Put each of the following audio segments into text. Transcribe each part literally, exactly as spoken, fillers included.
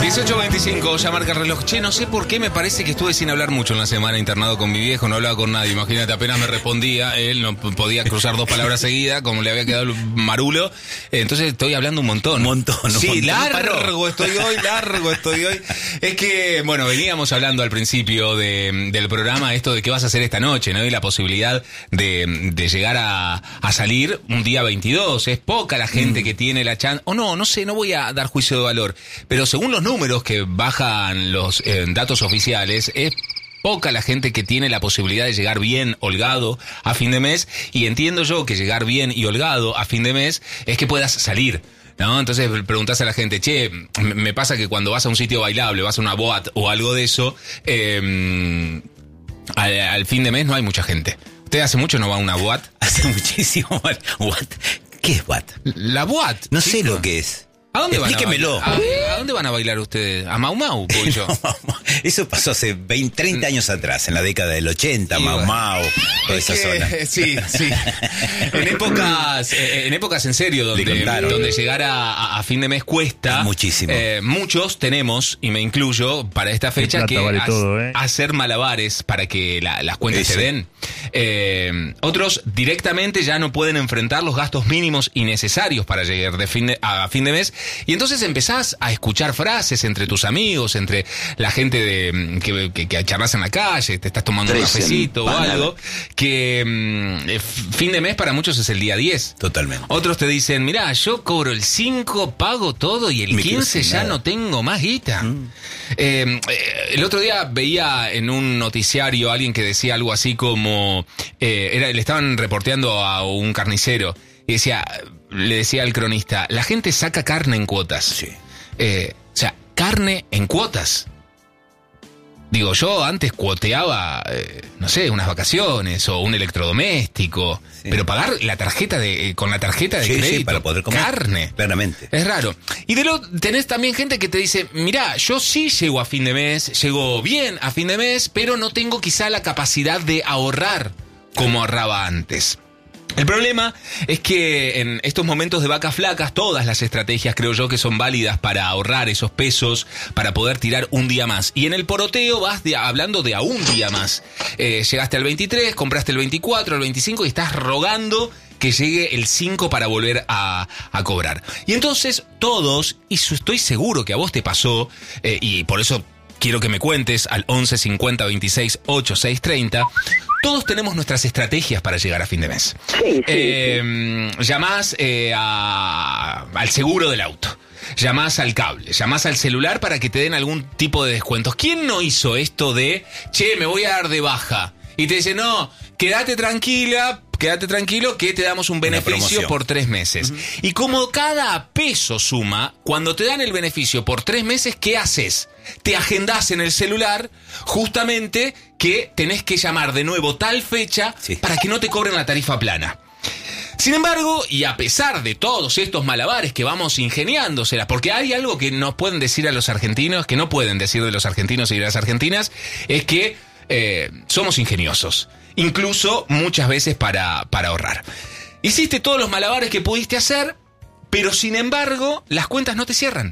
dieciocho veinticinco, ya marca el reloj. Che, no sé por qué me parece que estuve sin hablar mucho en la semana internado con mi viejo, no hablaba con nadie. Imagínate, apenas me respondía, él no podía cruzar dos palabras seguidas, como le había quedado el marulo. Entonces estoy hablando un montón. Un montón, un sí, montón. largo estoy hoy, largo estoy hoy. Es que, bueno, veníamos hablando al principio de, del programa esto de qué vas a hacer esta noche, ¿no? Y la posibilidad de, de llegar a, a salir un día veintidós. Es poca la gente mm. que tiene la chance. O no, no sé, no voy a dar juicio de valor. Pero según los números que bajan los eh, datos oficiales, es poca la gente que tiene la posibilidad de llegar bien holgado a fin de mes, y entiendo yo que llegar bien y holgado a fin de mes es que puedas salir, ¿no? Entonces preguntás a la gente, che, me pasa que cuando vas a un sitio bailable, vas a una boat o algo de eso, eh, al, al fin de mes no hay mucha gente. ¿Usted hace mucho no va a una boat? Hace muchísimo. ¿What? ¿Qué es boat? La boat. No chico. sé lo que es. ¿A dónde Explíquemelo. Van a, ¿A, ¿A dónde van a bailar ustedes? ¿A Mau Mau? Voy yo. Eso pasó hace veinte, treinta años atrás, en la década del ochenta, y Mau bueno. Mau, toda esa que, zona. Sí, sí. En épocas, en épocas en serio, donde, donde llegar a, a fin de mes cuesta. Muchísimo. Eh, muchos tenemos, y me incluyo, para esta fecha, que vale has, todo, ¿eh? hacer malabares para que la, las cuentas Ese. se den. Eh, otros directamente ya no pueden enfrentar los gastos mínimos y necesarios para llegar de fin de, a fin de mes, y entonces empezás a escuchar frases entre tus amigos, entre la gente de que, que, que charlas en la calle, te estás tomando un cafecito o algo, que eh, fin de mes para muchos es el día diez. Totalmente. Otros te dicen, mirá, yo cobro el cinco, pago todo y el Me quince ya nada. no tengo más guita. Mm. Eh, el otro día veía en un noticiario a alguien que decía algo así como, eh, era, le estaban reporteando a un carnicero y decía, le decía al cronista, la gente saca carne en cuotas. Sí. Eh, o sea, carne en cuotas. Digo, yo antes cuoteaba, eh, no sé, unas vacaciones o un electrodoméstico, sí. Pero pagar la tarjeta de, eh, con la tarjeta de sí, crédito, sí, para poder comer carne. Claramente. Es raro. Y de lo tenés también gente que te dice, mirá, yo sí llego a fin de mes, llego bien a fin de mes, pero no tengo quizá la capacidad de ahorrar como ahorraba antes. El problema es que en estos momentos de vacas flacas, todas las estrategias creo yo que son válidas para ahorrar esos pesos, para poder tirar un día más. Y en el poroteo vas de, hablando de a un día más. Eh, llegaste al veintitrés, compraste el veinticuatro, el veinticinco y estás rogando que llegue el cinco para volver a, a cobrar. Y entonces todos, y estoy seguro que a vos te pasó, eh, y por eso quiero que me cuentes al once cincuenta veintiséis ochenta y seis treinta. Todos tenemos nuestras estrategias para llegar a fin de mes. Sí, sí, eh, sí. Llamás eh, a, al seguro del auto, llamás al cable, llamás al celular para que te den algún tipo de descuentos. ¿Quién no hizo esto de, che, me voy a dar de baja? Y te dice, no, quédate tranquila, quédate tranquilo que te damos un beneficio por tres meses. Uh-huh. Y como cada peso suma, cuando te dan el beneficio por tres meses, ¿qué haces? Te agendás en el celular justamente que tenés que llamar de nuevo tal fecha, sí, para que no te cobren la tarifa plana. Sin embargo, y a pesar de todos estos malabares que vamos ingeniándoselas, porque hay algo que nos pueden decir a los argentinos, que no pueden decir de los argentinos y de las argentinas, es que eh, somos ingeniosos, incluso muchas veces para, para ahorrar. Hiciste todos los malabares que pudiste hacer, pero sin embargo, las cuentas no te cierran.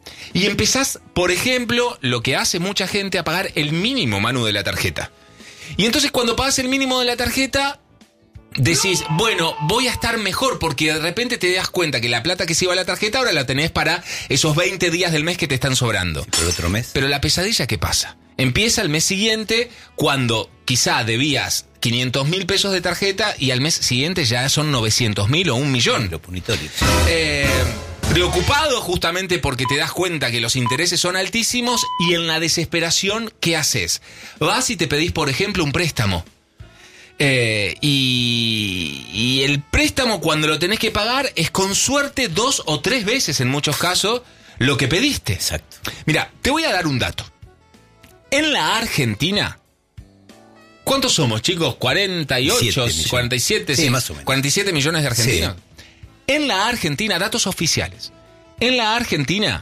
Y empezás, por ejemplo, lo que hace mucha gente, a pagar el mínimo, Manu, de la tarjeta. Y entonces cuando pagas el mínimo de la tarjeta, decís, bueno, voy a estar mejor, porque de repente te das cuenta que la plata que se iba a la tarjeta ahora la tenés para esos veinte días del mes que te están sobrando. Sí, pero otro mes. Pero la pesadilla, ¿qué pasa? Empieza el mes siguiente, cuando quizá debías quinientos mil pesos de tarjeta y al mes siguiente ya son novecientos mil o un millón. Lo punitorio. Eh... Preocupado justamente porque te das cuenta que los intereses son altísimos, y en la desesperación, ¿qué haces? Vas y te pedís, por ejemplo, un préstamo. Eh, y, y el préstamo, cuando lo tenés que pagar, es con suerte dos o tres veces, en muchos casos, lo que pediste. Exacto. Mira, te voy a dar un dato. En la Argentina, ¿cuántos somos, chicos? cuarenta y ocho, cuarenta y siete, sí, sí, más o menos. cuarenta y siete millones de argentinos. Sí. En la Argentina, datos oficiales, en la Argentina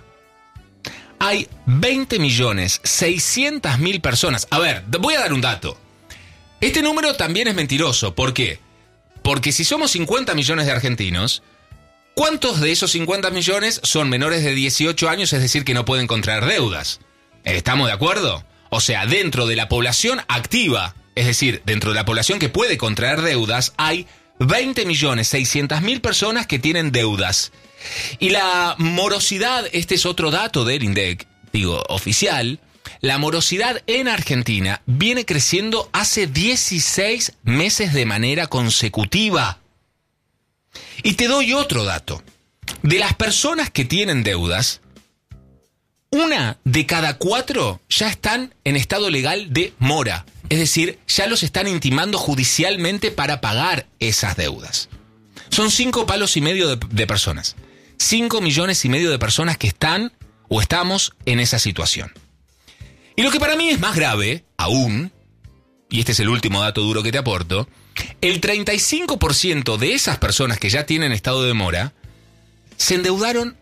hay veinte millones seiscientas mil personas. A ver, voy a dar un dato. Este número también es mentiroso. ¿Por qué? Porque si somos cincuenta millones de argentinos, ¿Cuántos de esos cincuenta millones son menores de dieciocho años, es decir, que no pueden contraer deudas? ¿Estamos de acuerdo? O sea, dentro de la población activa, es decir, dentro de la población que puede contraer deudas, hay veinte millones seiscientas mil personas que tienen deudas. Y la morosidad, este es otro dato del INDEC, digo, oficial, la morosidad en Argentina viene creciendo hace dieciséis meses de manera consecutiva. Y te doy otro dato. De las personas que tienen deudas, una de cada cuatro ya están en estado legal de mora. Es decir, ya los están intimando judicialmente para pagar esas deudas. Son cinco palos y medio de, de personas. Cinco millones y medio de personas que están o estamos en esa situación. Y lo que para mí es más grave, aún, y este es el último dato duro que te aporto, el treinta y cinco por ciento de esas personas que ya tienen estado de mora se endeudaron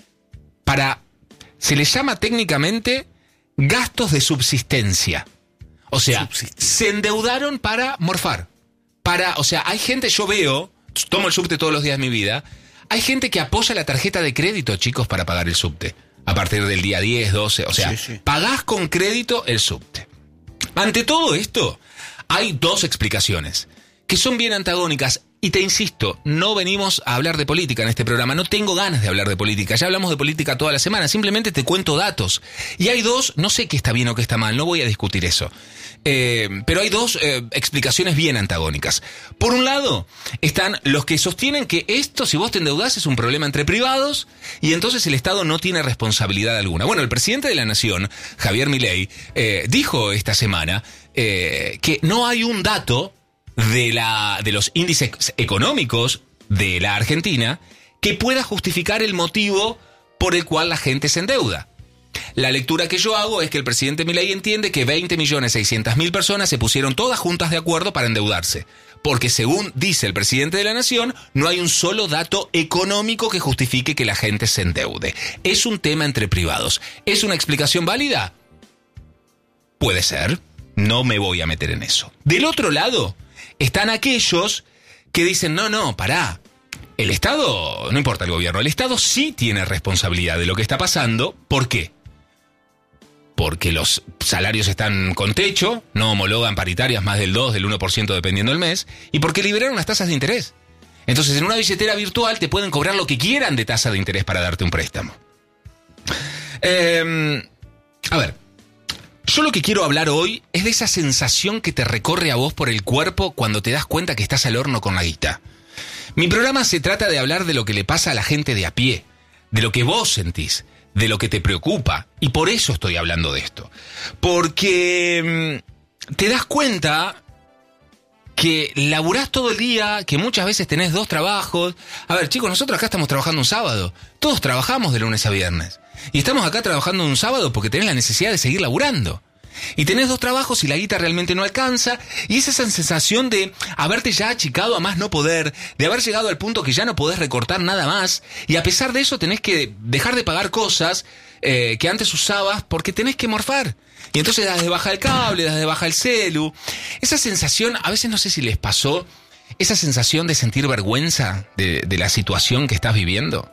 para, se les llama técnicamente gastos de subsistencia. O sea, se endeudaron para morfar. Para, o sea, hay gente, yo veo, tomo el subte todos los días de mi vida, hay gente que apoya la tarjeta de crédito, chicos, para pagar el subte. A partir del día diez, doce, o sea, sí, sí. Pagás con crédito el subte. Ante todo esto, hay dos explicaciones que son bien antagónicas. Y te insisto, no venimos a hablar de política en este programa, no tengo ganas de hablar de política, ya hablamos de política toda la semana, simplemente te cuento datos. Y hay dos, no sé qué está bien o qué está mal, no voy a discutir eso. Eh, pero hay dos eh, explicaciones bien antagónicas. Por un lado, están los que sostienen que esto, si vos te endeudás, es un problema entre privados y entonces el Estado no tiene responsabilidad alguna. Bueno, el presidente de la Nación, Javier Milei, eh, dijo esta semana eh, que no hay un dato de la de los índices económicos de la Argentina que pueda justificar el motivo por el cual la gente se endeuda. La lectura que yo hago es que el presidente Milei entiende que veinte millones seiscientas mil personas se pusieron todas juntas de acuerdo para endeudarse, porque según dice el presidente de la Nación, no hay un solo dato económico que justifique que la gente se endeude. Es un tema entre privados. ¿Es una explicación válida? Puede ser. No me voy a meter en eso. Del otro lado están aquellos que dicen, no, no, pará. El Estado, no importa el gobierno, el Estado sí tiene responsabilidad de lo que está pasando. ¿Por qué? Porque los salarios están con techo, no homologan paritarias más del dos, del uno por ciento dependiendo del mes, y porque liberaron las tasas de interés. Entonces, en una billetera virtual te pueden cobrar lo que quieran de tasa de interés para darte un préstamo. Eh, a ver. Yo lo que quiero hablar hoy es de esa sensación que te recorre a vos por el cuerpo cuando te das cuenta que estás al horno con la guita. Mi programa se trata de hablar de lo que le pasa a la gente de a pie, de lo que vos sentís, de lo que te preocupa, y por eso estoy hablando de esto. Porque mmm, te das cuenta que laburás todo el día, que muchas veces tenés dos trabajos. A ver, chicos, nosotros acá estamos trabajando un sábado. Todos trabajamos de lunes a viernes. Y estamos acá trabajando un sábado porque tenés la necesidad de seguir laburando. Y tenés dos trabajos y la guita realmente no alcanza. Y es esa sensación de haberte ya achicado a más no poder, de haber llegado al punto que ya no podés recortar nada más. Y a pesar de eso tenés que dejar de pagar cosas eh, que antes usabas porque tenés que morfar. Y entonces das de baja el cable, das de baja el celu. Esa sensación, a veces no sé si les pasó, esa sensación de sentir vergüenza de, de la situación que estás viviendo.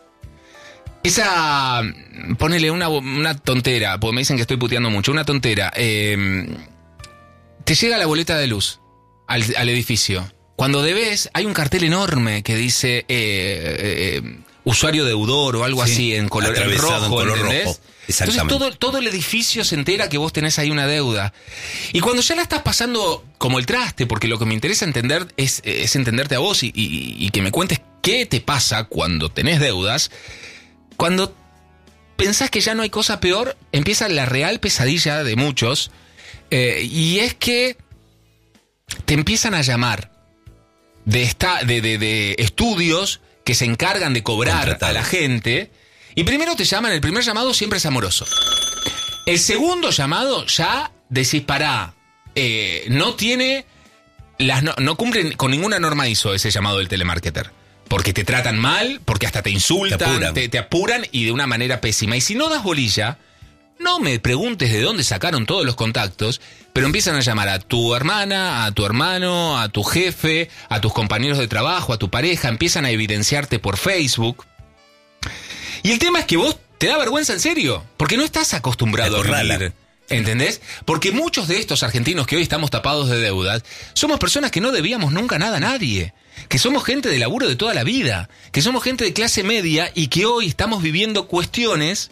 Esa, ponele una, una tontera, porque me dicen que estoy puteando mucho, una tontera. Eh, te llega la boleta de luz al, al edificio. Cuando debes, hay un cartel enorme que dice eh, eh, eh, usuario deudor o algo sí, así en color en rojo, en color ¿entendés? rojo. Entonces todo, todo el edificio se entera que vos tenés ahí una deuda. Y cuando ya la estás pasando como el traste, porque lo que me interesa entender es, es entenderte a vos y, y, y que me cuentes qué te pasa cuando tenés deudas. Cuando pensás que ya no hay cosa peor, empieza la real pesadilla de muchos, eh, y es que te empiezan a llamar de, esta, de, de, de estudios que se encargan de cobrar a la gente, y primero te llaman, el primer llamado siempre es amoroso. El segundo llamado ya decís, pará, eh, no tiene, las no, no cumplen con ninguna norma I S O ese llamado del telemarketer. Porque te tratan mal, porque hasta te insultan, te apuran. Te, te apuran y de una manera pésima. Y si no das bolilla, No me preguntes de dónde sacaron todos los contactos, pero empiezan a llamar a tu hermana, a tu hermano, a tu jefe, a tus compañeros de trabajo, a tu pareja, empiezan a evidenciarte por Facebook. Y el tema es que vos te da vergüenza en serio, porque no estás acostumbrado a vivir, ¿entendés? Porque muchos de estos argentinos que hoy estamos tapados de deudas, somos personas que no debíamos nunca nada a nadie, que somos gente de laburo de toda la vida, que somos gente de clase media y que hoy estamos viviendo cuestiones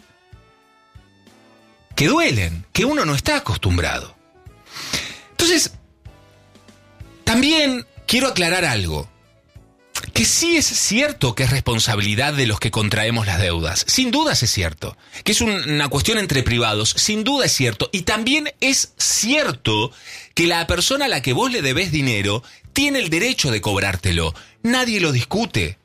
que duelen, que uno no está acostumbrado. Entonces, también quiero aclarar algo. Que sí es cierto que es responsabilidad de los que contraemos las deudas. Sin duda es cierto. Que es un, una cuestión entre privados. Sin duda es cierto. Y también es cierto que la persona a la que vos le debés dinero tiene el derecho de cobrártelo. Nadie lo discute.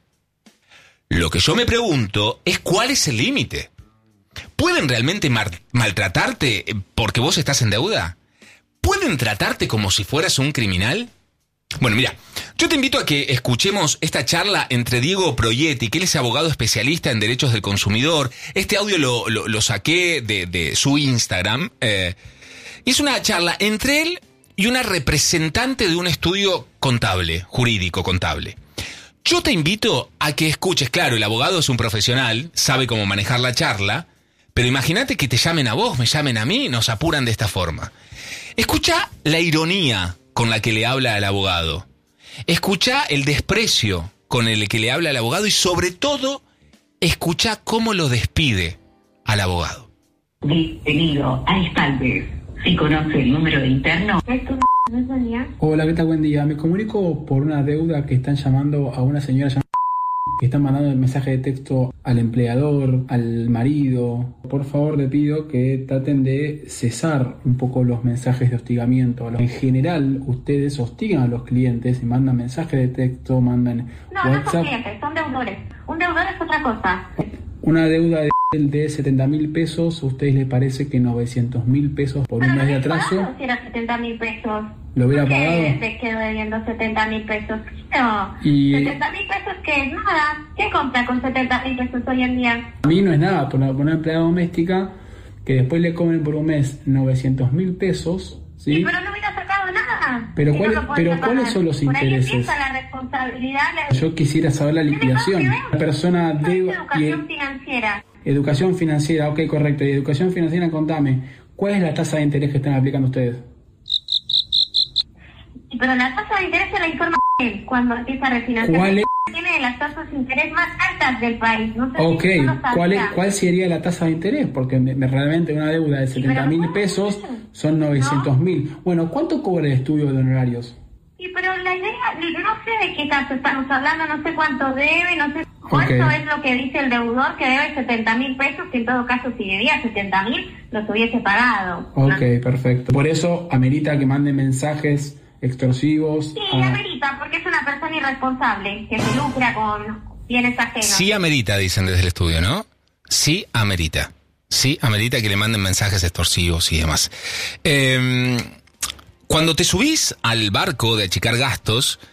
Lo que yo me pregunto es cuál es el límite. ¿Pueden realmente mar- maltratarte porque vos estás en deuda? ¿Pueden tratarte como si fueras un criminal? Bueno, mira, yo te invito a que escuchemos esta charla entre Diego Proietti, que él es abogado especialista en derechos del consumidor. Este audio lo, lo, lo saqué de, de su Instagram. Eh, y es una charla entre él y una representante de un estudio contable, jurídico contable. Yo te invito a que escuches, claro, el abogado es un profesional, sabe cómo manejar la charla, pero imagínate que te llamen a vos, me llamen a mí, nos apuran de esta forma. Escucha la ironía con la que le habla al abogado. Escucha el desprecio con el que le habla al abogado y sobre todo, escucha cómo lo despide al abogado. Bienvenido a Estalves. Si conoce el número de interno... Hola, ¿qué tal? Buen día. Me comunico por una deuda que están llamando a una señora llamada... que están mandando el mensaje de texto al empleador, al marido. Por favor, le pido que traten de cesar un poco los mensajes de hostigamiento. En general, ustedes hostigan a los clientes y mandan mensajes de texto, mandan no, WhatsApp. No son clientes, son deudores. Un deudor es otra cosa. Una deuda de, de setenta mil pesos, ¿a ustedes les parece que novecientos mil pesos por Pero un mes de no atraso? Pagado, si era setenta mil pesos. ¿Lo hubiera ¿Por qué pagado? te quedo debiendo setenta mil pesos? No, y... setenta mil pesos que es nada. ¿Qué compra con setenta mil pesos hoy en día? A mí no es nada, por una, por una empleada doméstica que después le cobren por un mes novecientos mil pesos, ¿sí? Sí, pero no hubiera sacado nada. Pero, si ¿cuál, no pero ¿cuáles son los por intereses? Ahí empieza la responsabilidad. La... Yo quisiera saber la liquidación. La persona debe... Educación y... financiera. Educación financiera, ok, correcto. Y educación financiera, contame, ¿cuál es la tasa de interés que están aplicando ustedes? Pero la tasa de interés se la informa él cuando empieza a refinanciar. ¿Cuál es? Tiene las tasas de interés más altas del país. No sé ok, si no ¿cuál, es, ¿cuál sería la tasa de interés? Porque me, me, realmente una deuda de setenta mil pesos son novecientos mil. ¿No? Bueno, ¿cuánto cobra el estudio de honorarios? Sí, pero la idea, no sé de qué tanto estamos hablando, no sé cuánto debe, no sé cuánto okay. es lo que dice el deudor, que debe setenta mil pesos, que en todo caso si debía setenta mil, los hubiese pagado. Ok, ¿no? Perfecto. Por eso amerita que mande mensajes extorsivos. Sí, a... amerita, porque es una persona irresponsable, que se lucra con bienes ajenos. Sí amerita, dicen desde el estudio, ¿no? Sí amerita. Sí amerita que le manden mensajes extorsivos y demás. Eh... Cuando te subís al barco de achicar gastos,